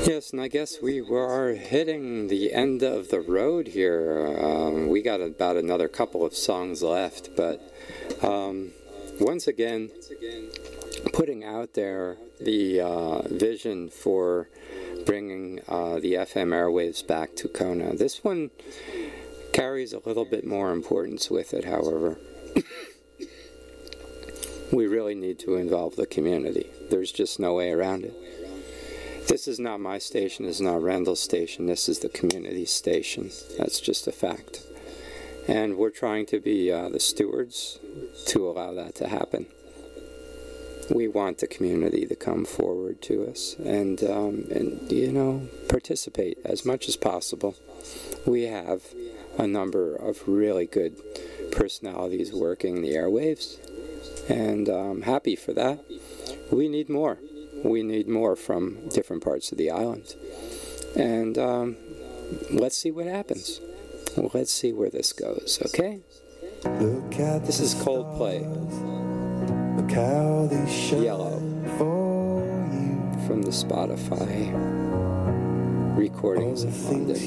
Yes, and I guess we are hitting the end of the road here. We got about another couple of songs left, but once again, putting out there the vision for bringing the FM airwaves back to Kona. This one carries a little bit more importance with it, however. We really need to involve the community. There's just no way around it. This is not my station, this is not Randall's station, this is the community station. That's just a fact. And we're trying to be the stewards to allow that to happen. We want the community to come forward to us and participate as much as possible. We have a number of really good personalities working the airwaves, and I'm happy for that. We need more. We need more from different parts of the island. And let's see what happens. Let's see where this goes, okay? This is Coldplay. Look how they shine Yellow for you. From the Spotify recordings in London.